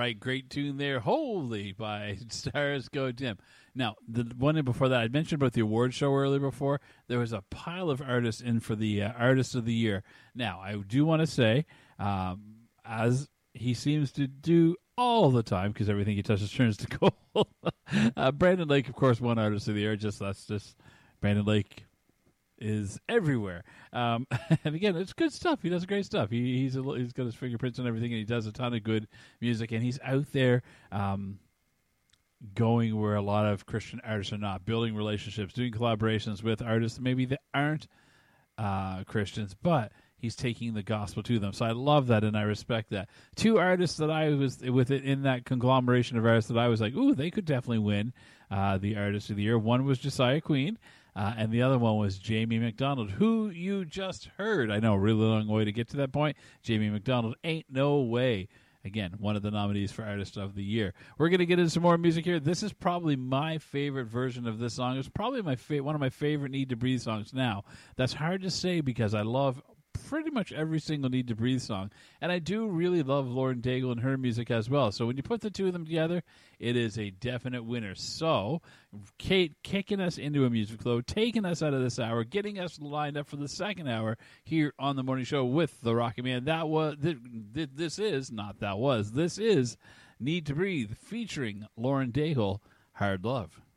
right, great tune there. Holy by Stars Go Dim. Now, the one before that, I mentioned about the award show earlier before. There was a pile of artists in for the Artist of the Year. Now, I do want to say, as he seems to do all the time, because everything he touches turns to gold, Brandon Lake, of course, won Artist of the Year. That's just Brandon Lake is everywhere. And again, it's good stuff. He does great stuff. He's got his fingerprints on everything, and he does a ton of good music, and he's out there going where a lot of Christian artists are not, building relationships, doing collaborations with artists maybe that aren't Christians, but he's taking the gospel to them. So I love that, and I respect that. Two artists that I was with it in that conglomeration of artists that I was like, ooh, they could definitely win the Artist of the Year. One was Josiah Queen, and the other one was Jamie McDonald, who you just heard. I know, really long way to get to that point. Jamie McDonald, Ain't No Way. Again, one of the nominees for Artist of the Year. We're going to get into some more music here. This is probably my favorite version of this song. It's probably one of my favorite Need to Breathe songs. Now, that's hard to say because I love pretty much every single Need to Breathe song, and I do really love Lauren Daigle and her music as well. So when you put the two of them together, it is a definite winner. So Kate kicking us into a music flow, taking us out of this hour, getting us lined up for the second hour here on the morning show with the Rocket Man. This is Need to Breathe featuring Lauren Daigle, Hard Love.